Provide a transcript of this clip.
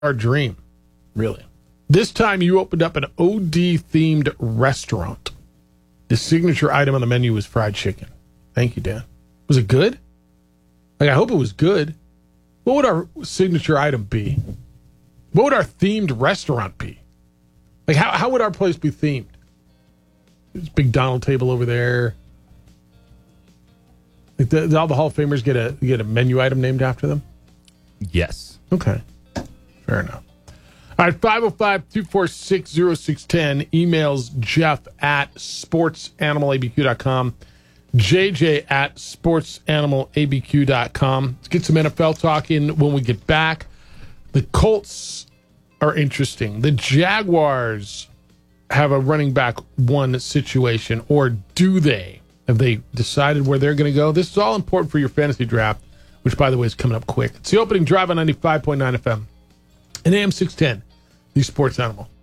our dream, really. This time you opened up an OD-themed restaurant. The signature item on the menu was fried chicken. Thank you, Dan. Was it good? Like, I hope it was good. What would our signature item be? What would our themed restaurant be? Like, how would our place be themed? There's a big Donald table over there. Like, all the Hall of Famers get a menu item named after them? Yes. Okay. Fair enough. All right, 505-246-0610. Emails Jeff at sportsanimалabq.com. JJ at sportsanimалabq.com. Let's get some NFL talk in when we get back. The Colts are interesting. The Jaguars have a running back one situation, or do they? Have they decided where they're going to go? This is all important for your fantasy draft, which, by the way, is coming up quick. It's the opening drive on 95.9 FM and AM 610, the Sports Animal.